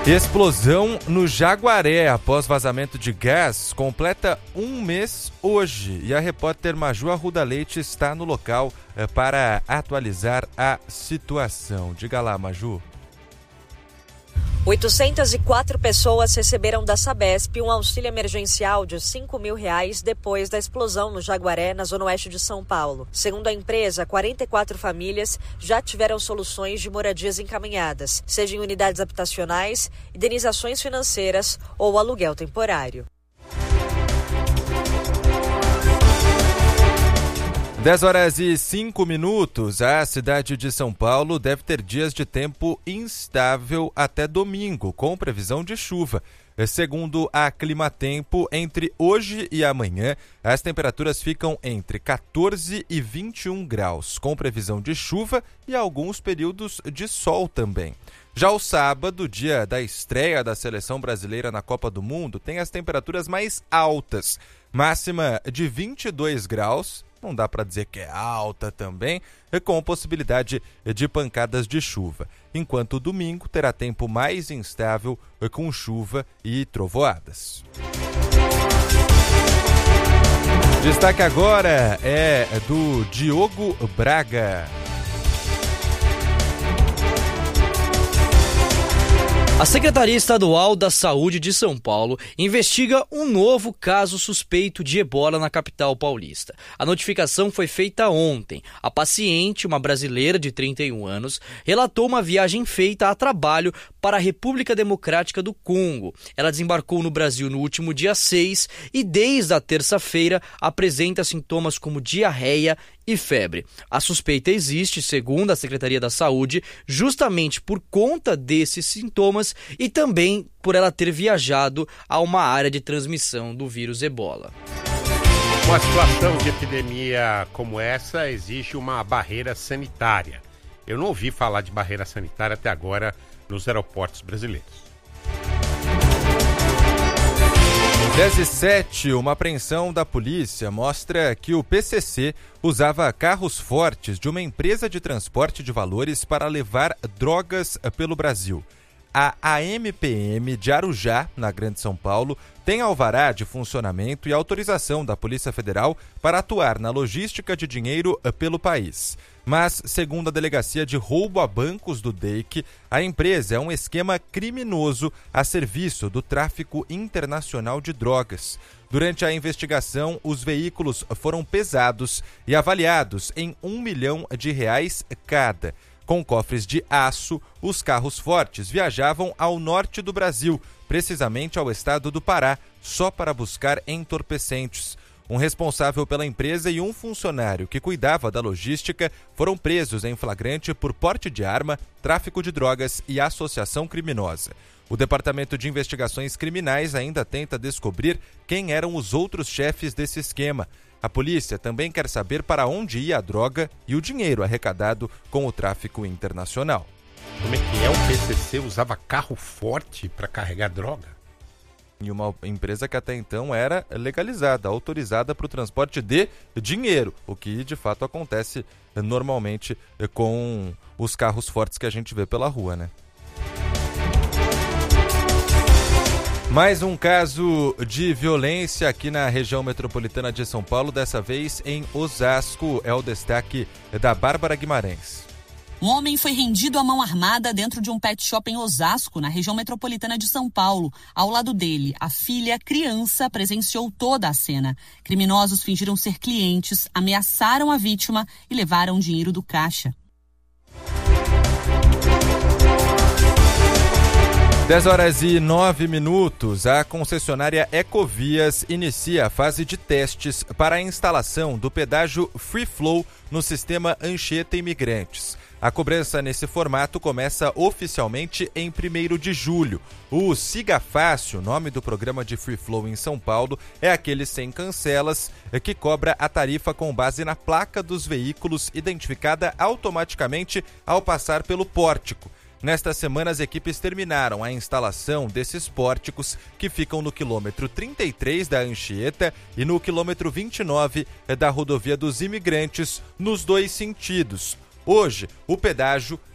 Explosão no Jaguaré após vazamento de gás completa um mês hoje. E a repórter Maju Arruda Leite está no local para atualizar a situação. Diga lá, Maju. 804 pessoas receberam da Sabesp um auxílio emergencial de R$5.000 depois da explosão no Jaguaré, na zona oeste de São Paulo. Segundo a empresa, 44 famílias já tiveram soluções de moradias encaminhadas, seja em unidades habitacionais, indenizações financeiras ou aluguel temporário. 10h05. A cidade de São Paulo deve ter dias de tempo instável até domingo, com previsão de chuva. Segundo a Climatempo, entre hoje e amanhã, as temperaturas ficam entre 14 e 21 graus, com previsão de chuva e alguns períodos de sol também. Já o sábado, dia da estreia da seleção brasileira na Copa do Mundo, tem as temperaturas mais altas, máxima de 22 graus, não dá para dizer que é alta também, com possibilidade de pancadas de chuva. Enquanto o domingo terá tempo mais instável, com chuva e trovoadas. Destaque agora é do Diogo Braga. A Secretaria Estadual da Saúde de São Paulo investiga um novo caso suspeito de ebola na capital paulista. A notificação foi feita ontem. A paciente, uma brasileira de 31 anos, relatou uma viagem feita a trabalho para a República Democrática do Congo. Ela desembarcou no Brasil no último dia 6 e desde a terça-feira apresenta sintomas como diarreia e febre. A suspeita existe, segundo a Secretaria da Saúde, justamente por conta desses sintomas e também por ela ter viajado a uma área de transmissão do vírus ebola. Uma situação de epidemia como essa exige uma barreira sanitária. Eu não ouvi falar de barreira sanitária até agora nos aeroportos brasileiros. 10h07, uma apreensão da polícia mostra que o PCC usava carros fortes de uma empresa de transporte de valores para levar drogas pelo Brasil. A AMPM de Arujá, na Grande São Paulo, tem alvará de funcionamento e autorização da Polícia Federal para atuar na logística de dinheiro pelo país. Mas, segundo a Delegacia de Roubo a Bancos do DEIC, a empresa é um esquema criminoso a serviço do tráfico internacional de drogas. Durante a investigação, os veículos foram pesados e avaliados em R$1 milhão cada. Com cofres de aço, os carros fortes viajavam ao norte do Brasil, precisamente ao estado do Pará, só para buscar entorpecentes. Um responsável pela empresa e um funcionário que cuidava da logística foram presos em flagrante por porte de arma, tráfico de drogas e associação criminosa. O Departamento de Investigações Criminais ainda tenta descobrir quem eram os outros chefes desse esquema. A polícia também quer saber para onde ia a droga e o dinheiro arrecadado com o tráfico internacional. Como é que é? O PCC usava carro forte para carregar droga? E uma empresa que até então era legalizada, autorizada para o transporte de dinheiro, o que de fato acontece normalmente com os carros fortes que a gente vê pela rua, né? Mais um caso de violência aqui na região metropolitana de São Paulo, dessa vez em Osasco, é o destaque da Bárbara Guimarães. Um homem foi rendido à mão armada dentro de um pet shop em Osasco, na região metropolitana de São Paulo. Ao lado dele, a filha, criança, presenciou toda a cena. Criminosos fingiram ser clientes, ameaçaram a vítima e levaram dinheiro do caixa. 10h09. A concessionária Ecovias inicia a fase de testes para a instalação do pedágio Free Flow no sistema Anchieta Imigrantes. A cobrança nesse formato começa oficialmente em 1º de julho. O Siga Fácil, nome do programa de Free Flow em São Paulo, é aquele sem cancelas que cobra a tarifa com base na placa dos veículos identificada automaticamente ao passar pelo pórtico. Nesta semana, as equipes terminaram a instalação desses pórticos que ficam no quilômetro 33 da Anchieta e no quilômetro 29 da Rodovia dos Imigrantes, nos dois sentidos. Hoje, o pedágio